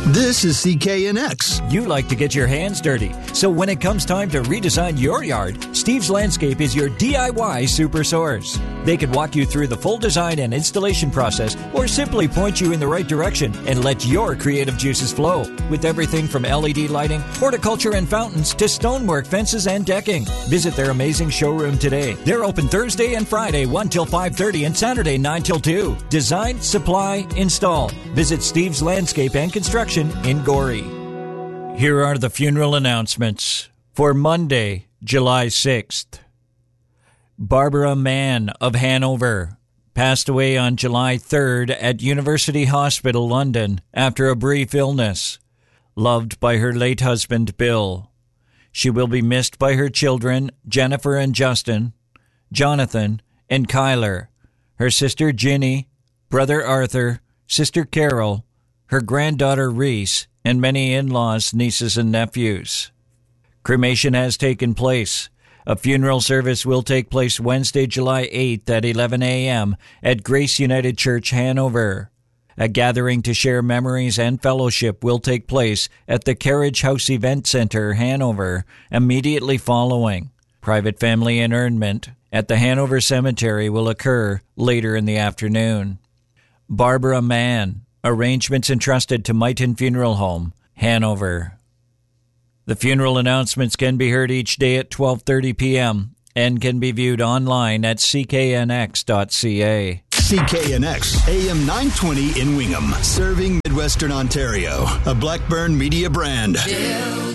This is CKNX. You like to get your hands dirty, so when it comes time to redesign your yard, Steve's Landscape is your DIY super source. They can walk you through the full design and installation process, or simply point you in the right direction and let your creative juices flow. With everything from LED lighting, horticulture and fountains, to stonework, fences, and decking. Visit their amazing showroom today. They're open Thursday and Friday 1 till 5:30 and Saturday 9 till 2. Design, supply, install. Visit Steve's Landscape and Construction in Gorey. Here are the funeral announcements for Monday, July 6th. Barbara Mann of Hanover passed away on July 3rd at University Hospital, London, after a brief illness. Loved by her late husband, Bill. She will be missed by her children, Jennifer and Justin, Jonathan, and Kyler, her sister Ginny, brother Arthur, sister Carol, her granddaughter Reese, and many in-laws, nieces, and nephews. Cremation has taken place. A funeral service will take place Wednesday, July 8th at 11 a.m. at Grace United Church, Hanover. A gathering to share memories and fellowship will take place at the Carriage House Event Center, Hanover, immediately following. Private family interment at the Hanover Cemetery will occur later in the afternoon. Barbara Mann. Arrangements entrusted to Mighton Funeral Home, Hanover. The funeral announcements can be heard each day at 12:30 p.m. and can be viewed online at cknx.ca. CKNX, AM 920 in Wingham, serving Midwestern Ontario. A Blackburn Media brand.